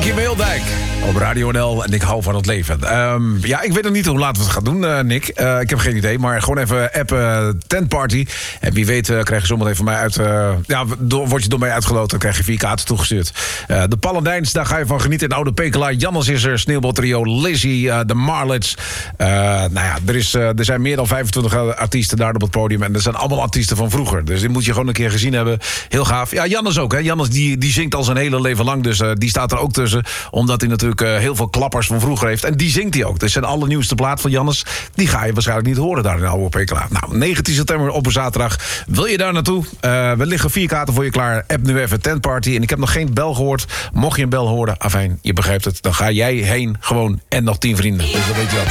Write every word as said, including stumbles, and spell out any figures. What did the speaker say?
Nicky Meeldijk op Radio N L en ik hou van het leven. Um, ja, ik weet nog niet hoe laat we het gaan doen, uh, Nick. Uh, ik heb geen idee, maar gewoon even appen uh, Tent Party. En wie weet uh, krijg je zometeen van mij uit... Uh, ja, door, word je door mij uitgeloten, dan krijg je vier kaarten toegestuurd. Uh, de Paladijns, daar ga je van genieten. In Oude Pekela, Jannes is er, Sneeuwbaltrio, Lizzie, uh, de Marlets. Uh, nou ja, er, is, uh, er zijn meer dan vijfentwintig artiesten daar op het podium. En dat zijn allemaal artiesten van vroeger. Dus die moet je gewoon een keer gezien hebben. Heel gaaf. Ja, Jannes ook, hè. Jannes die, die zingt al zijn hele leven lang, dus uh, die staat er ook tussen. Omdat hij natuurlijk uh, heel veel klappers van vroeger heeft. En die zingt hij ook. Dus zijn allernieuwste plaat van Jannes, die ga je waarschijnlijk niet horen daar in Oude Pekela. Nou, negentien september op een zaterdag. Wil je daar naartoe? Uh, we liggen vier kaarten voor je klaar. App nu even Tent Party. En ik heb nog geen bel gehoord. Mocht je een bel horen, afijn, je begrijpt het. Dan ga jij heen gewoon en nog tien vrienden. Dus dat weet je wel.